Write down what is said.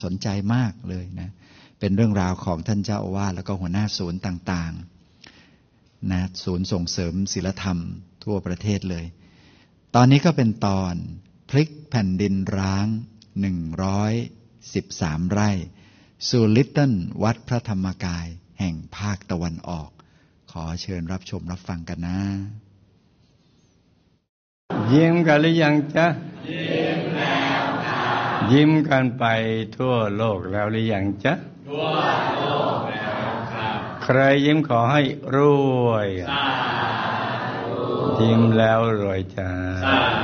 สนใจมากเลยนะเป็นเรื่องราวของท่านเจ้าอาวาสแล้วก็หัวหน้าศูนย์ต่างๆนะศูนย์ส่งเสริมศีลธรรมทั่วประเทศเลยตอนนี้ก็เป็นตอนพลิกแผ่นดินร้าง113 ไร่สู่ลิตเติ้ลวัดพระธรรมกายแห่งภาคตะวันออกขอเชิญรับชมรับฟังกันนะยิ้มกันหรือยังจ๊ะยิ้มแล้วค่ะยิ้มกันไปทั่วโลกแล้วหรือยังจ๊ะทั่วโลกแล้วครับใครยิ้มขอให้รวยยิ้มแล้วรวยจ้า